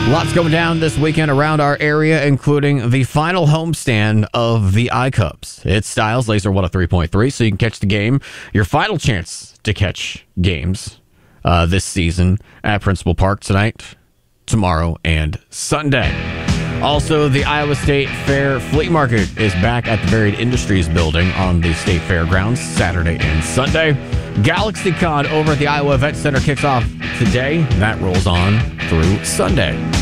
Lots going down this weekend around our area, including the final homestand of the iCubs. It's Styles, Laser 103.3, so you can catch the game. Your final chance to catch games this season at Principal Park tonight, tomorrow, and Sunday. Also, the Iowa State Fair Flea Market is back at the Varied Industries building on the State Fairgrounds Saturday and Sunday. GalaxyCon over at the Iowa Event Center kicks off today. That rolls on through Sunday.